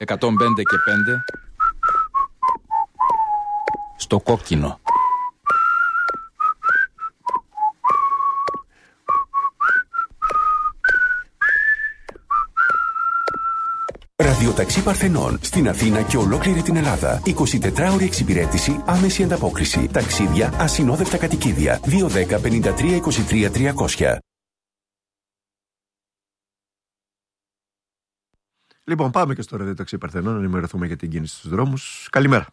105 και 5 στο κόκκινο. Ραδιοταξί Παρθενών στην Αθήνα και ολόκληρη την Ελλάδα. 24ωρη εξυπηρέτηση, άμεση ανταπόκριση. Ταξίδια, ασυνόδευτα κατοικίδια. 210 53 23 300. Λοιπόν, πάμε και στο Ραδιοταξί Παρθενών να ενημερωθούμε για την κίνηση στους δρόμους. Καλημέρα.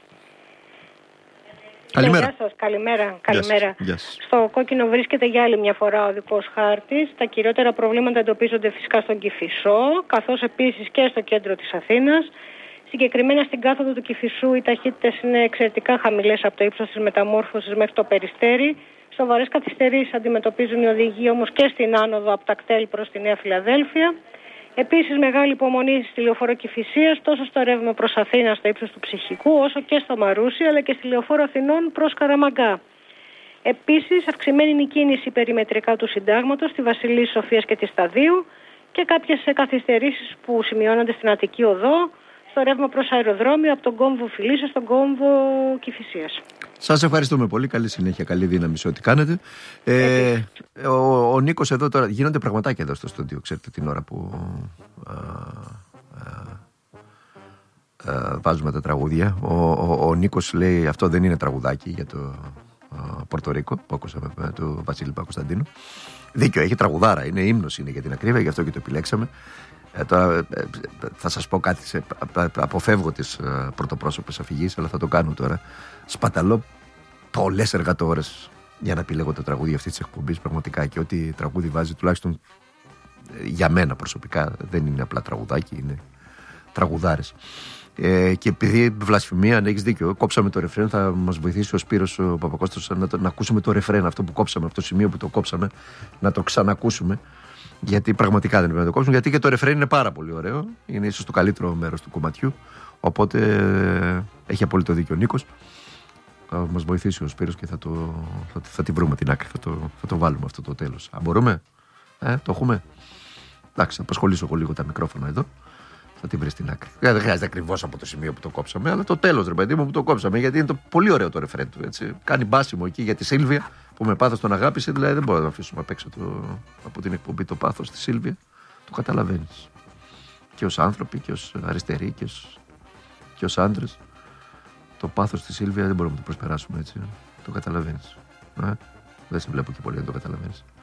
Καλημέρα. Γεια σας, καλημέρα. Γεια σας. Στο κόκκινο βρίσκεται για άλλη μια φορά ο οδικός χάρτης. Τα κυριότερα προβλήματα εντοπίζονται φυσικά στον Κηφισό, καθώς επίσης και στο κέντρο της Αθήνας. Συγκεκριμένα στην κάθοδο του Κηφισού οι ταχύτητες είναι εξαιρετικά χαμηλές από το ύψος της μεταμόρφωσης μέχρι το Περιστέρι. Σοβαρές καθυστερήσεις αντιμετωπίζουν οι οδηγοί όμως και στην άνοδο από τα κτέλ προς τη Νέα Φιλαδέλφια. Επίσης, μεγάλη υπομονή στη λεωφόρο Κηφισίας, τόσο στο ρεύμα προς Αθήνα στο ύψος του Ψυχικού, όσο και στο Μαρούσι, αλλά και στη λεωφόρο Αθηνών προς Καραμαγκά. Επίσης, αυξημένη είναι η κίνηση περιμετρικά του Συντάγματος, στη Βασιλής Σοφίας και τη Σταδίου και κάποιες καθυστερήσεις που σημειώνονται στην Αττική Οδό, στο ρεύμα προς αεροδρόμιο από τον κόμβο Φιλίσσης στον κόμβο Κηφισίας. Σας ευχαριστούμε πολύ. Καλή συνέχεια, καλή δύναμη σε ό,τι κάνετε. Ο Νίκος εδώ τώρα. Γίνονται πραγματάκια εδώ στο στούντιο, ξέρετε, την ώρα που βάζουμε τα τραγούδια. Ο Νίκος λέει αυτό δεν είναι τραγουδάκι για το Πορτορίκο που ακούσαμε του Βασίλη Παπακοσταντίνου. Δίκιο, έχει τραγουδάρα, είναι ύμνος, είναι για την ακρίβεια, γι' αυτό και το επιλέξαμε. Τώρα θα σας πω κάτι, αποφεύγω τις πρωτοπρόσωπες αφηγήσεις, αλλά θα το κάνω τώρα. Σπαταλώ πολλές εργατόρες για να επιλέγω το τραγούδι αυτή της εκπομπής πραγματικά, και ό,τι τραγούδι βάζει, τουλάχιστον για μένα προσωπικά, δεν είναι απλά τραγουδάκι, είναι τραγουδάρες. Και επειδή βλασφημία, αν έχεις δίκιο, κόψαμε το ρεφρέν, θα μας βοηθήσει ο Σπύρος ο Παπακώστας να ακούσουμε το ρεφρέν, αυτό που κόψαμε, αυτό το σημείο που το κόψαμε, να το ξανακούσουμε. Γιατί πραγματικά δεν πρέπει να το κόψουμε, γιατί και το ρεφρέν είναι πάρα πολύ ωραίο, είναι ίσως το καλύτερο μέρος του κομματιού. Οπότε έχει απόλυτο δίκιο ο Νίκος. Θα μας βοηθήσει ο Σπύρος και θα τη βρούμε την άκρη, θα το βάλουμε αυτό το τέλος. Αν μπορούμε, το έχουμε. Εντάξει, θα απασχολήσω εγώ λίγο τα μικρόφωνα εδώ. Θα τη βρει στην άκρη. Δεν χρειάζεται ακριβώς από το σημείο που το κόψαμε, αλλά το τέλος, ρε παιδί μου, που το κόψαμε. Γιατί είναι το πολύ ωραίο το ρεφρέν του. Έτσι. Κάνει μπάσιμο εκεί για τη Σίλβια που με πάθος τον αγάπησε. Δηλαδή δεν μπορούμε να αφήσουμε απ' έξω από την εκπομπή το πάθος τη Σίλβια. Το καταλαβαίνεις. Και ως άνθρωποι, και ως αριστεροί, και ως άντρες. Το πάθος τη Σίλβια δεν μπορούμε να το προσπεράσουμε έτσι. Το καταλαβαίνεις. Δεν σε βλέπω και πολύ να το καταλαβαίνεις.